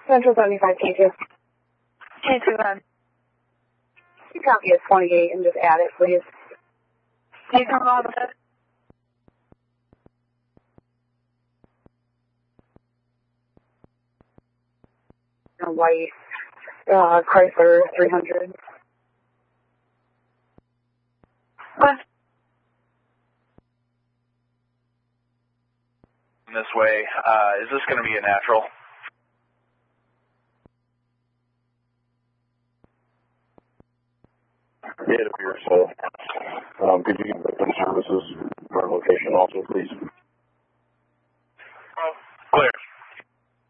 Central 75 K2. K2 then. You copy as 28 and just add it, please. Can you come on with it? A white Chrysler 300. What? This way, is this going to be a natural? It appears so. Could you give the services for location also, please?